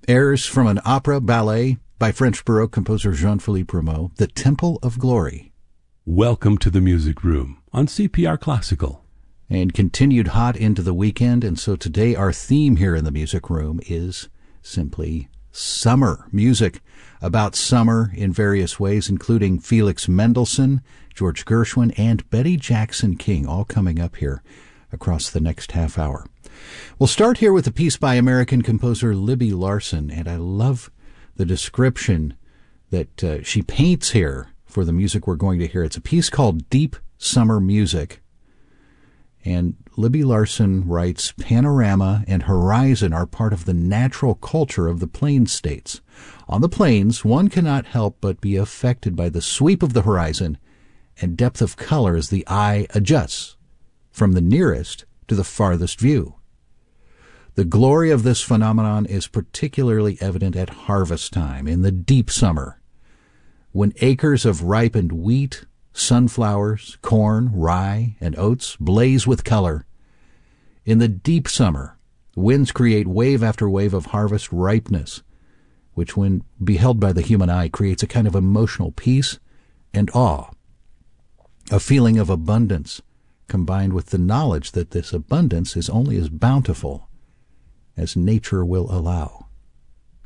Airs from an opera ballet by French Baroque composer Jean-Philippe Rameau, The Temple of Glory. Welcome to the Music Room on CPR Classical. And continued hot into the weekend, and so today our theme here in the Music Room is simply summer. Music about summer in various ways, including Felix Mendelssohn, George Gershwin, and Betty Jackson King, all coming up here across the next half hour. We'll start here with a piece by American composer Libby Larsen, and I love the description that she paints here for the music we're going to hear. It's a piece called Deep Summer Music. And Libby Larsen writes, panorama and horizon are part of the natural culture of the plains states. On the plains, one cannot help but be affected by the sweep of the horizon and depth of color as the eye adjusts from the nearest to the farthest view. The glory of this phenomenon is particularly evident at harvest time, in the deep summer, when acres of ripened wheat, sunflowers, corn, rye, and oats blaze with color. In the deep summer, winds create wave after wave of harvest ripeness, which when beheld by the human eye creates a kind of emotional peace and awe, a feeling of abundance combined with the knowledge that this abundance is only as bountiful as nature will allow.